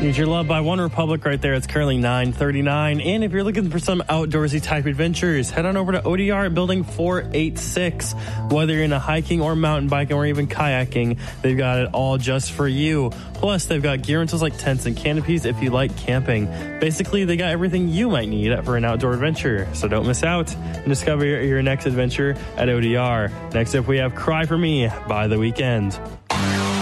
Use your love by One Republic right there. It's currently 9:39. And if you're looking for some outdoorsy type adventures, head on over to ODR at Building 486. Whether you're into hiking or mountain biking or even kayaking, they've got it all just for you. Plus, they've got gear rentals like tents and canopies if you like camping. Basically, they got everything you might need for an outdoor adventure. So don't miss out and discover your next adventure at ODR. Next up, we have Cry For Me by The Weeknd.